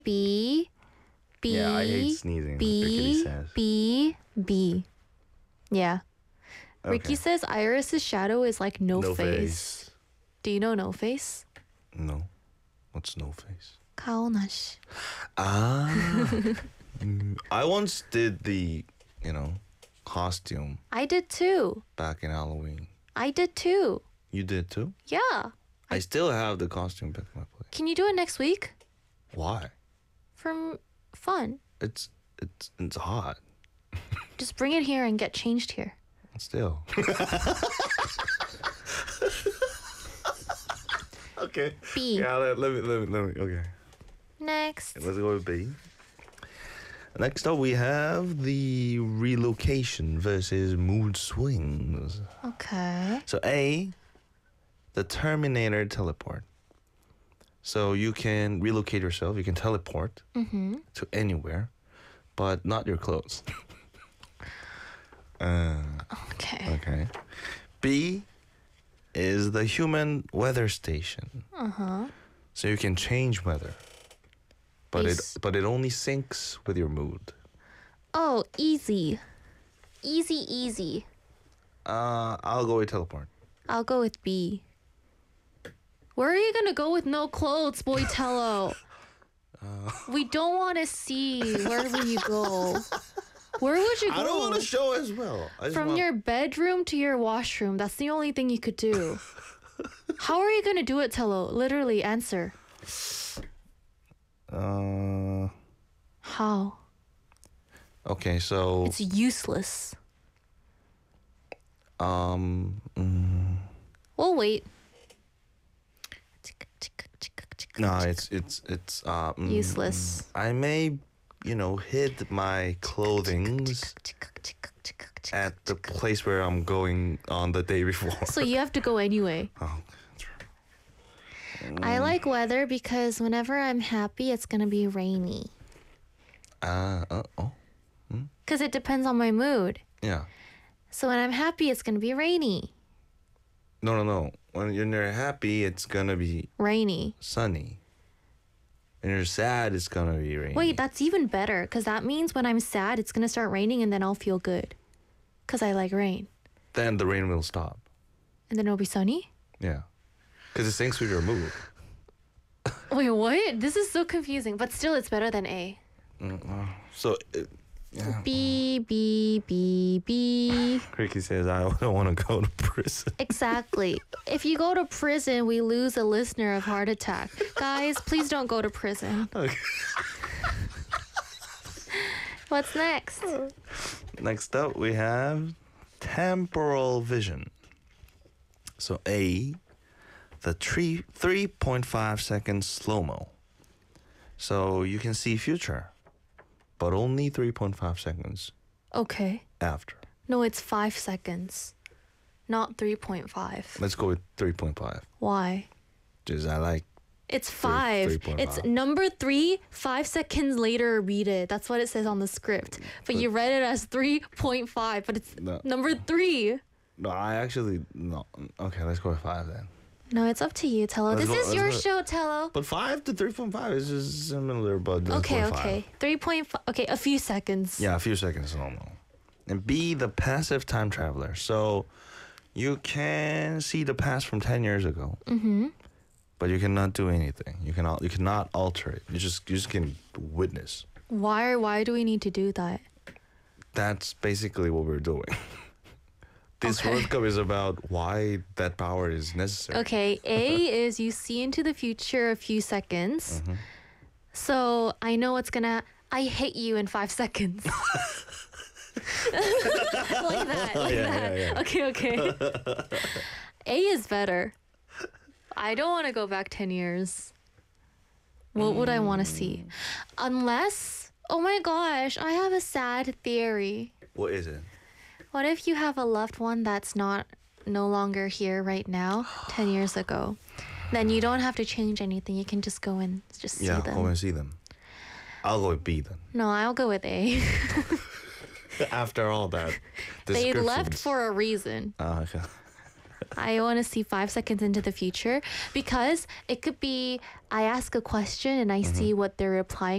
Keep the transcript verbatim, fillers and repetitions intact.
B, B, Yeah, I hate sneezing. B, Rickety says. B, B. Yeah. Ricky Okay. says Iris's shadow is like no, No face. face. Do you know no face? No. What's no face? 가오나시. Ah. Mm, I once did the, you know, costume I did too. back in Halloween. I did too. You did too? Yeah. I still have the costume back in my place. Can you do it next week? Why? For m- fun. It's it's it's hot. Just bring it here and get changed here. Still. Okay. B. Yeah, let, let me let me let me okay. Next. Let's go with B. Next up, we have the relocation versus mood swings. Okay. So A, the Terminator teleport. So you can relocate yourself. You can teleport Mm-hmm. to anywhere, but not your clothes. uh, Okay. okay. B is the human weather station. Uh-huh. So you can change weather, but Base- it but it only syncs with your mood. Oh, easy. Easy, easy. Uh, I'll go with teleport. I'll go with B. Where are you gonna go with no clothes, boy Tello? Uh, We don't want to see wherever you go. Where would you go? I don't want to show as well. I just From want- your bedroom to your washroom. That's the only thing you could do. How are you gonna do it, Tello? Literally, answer. Uh, How? okay, so It's useless. um, mm, We'll wait. no, it's it's it's uh, mm, Useless. I may, you know, hid my clothings at the place where I'm going on the day before. So you have to go anyway. Oh, I like weather because whenever I'm happy, it's gonna be rainy. uh, uh oh, Because it depends on my mood. yeah. So when I'm happy, it's gonna be rainy. No, no, no. When you're happy, it's gonna be Rainy. sunny. When you're sad, it's gonna be rainy. Wait, that's even better because that means when I'm sad, it's gonna start raining and then I'll feel good. Because I like rain. Then the rain will stop. And then it'll be sunny? Yeah, because it syncs with your mood. Wait, what? This is so confusing. But still, it's better than A. Mm, uh, So, uh, yeah. B, B, B, B. Ricky says I don't want to go to prison. Exactly. If you go to prison, we lose a listener of heart attack. Guys, please don't go to prison. Okay. What's next? Next up, we have temporal vision. So A, the three three point five second slow mo. So you can see future, but only three point five seconds Okay. after. No, it's five seconds, not three point five. Let's go with three point five. Why? Because I like. It's five. three point It's five. number three, five seconds later, read it. That's what it says on the script. But you read it as three point five, but it's No. number three. No, I actually no. Okay, let's go with five then. No, it's up to you, Tello. Let's This go- is let's your go- show, Tello. But five to three point five is just similar, but let's Okay, go with okay. five. three point five. Okay, a few seconds. Yeah, a few seconds normal. And B, the passive time traveler. So you can see the past from ten years ago, Mm-hmm. but you cannot do anything. You cannot you cannot alter it. You just you just can witness. Why? Why do we need to do that? That's basically what we're doing. This Okay. World Cup is about why that power is necessary. Okay, A is you see into the future a few seconds. Mhm. So I know what's gonna. I hit you in five seconds. like that. Like Yeah, that. yeah, yeah. Okay, okay. A is better. I don't want to go back ten years. What would I want to see? Unless, oh my gosh, I have a sad theory. What is it? What if you have a loved one that's not no longer here right now, ten years ago? Then you don't have to change anything. You can just go and just see Yeah, them. go and see them. I'll go with B then. No, I'll go with A. After all that, They left descriptions. for a reason. Ah, okay. I want to see five seconds into the future because it could be I ask a question and I see what they're replying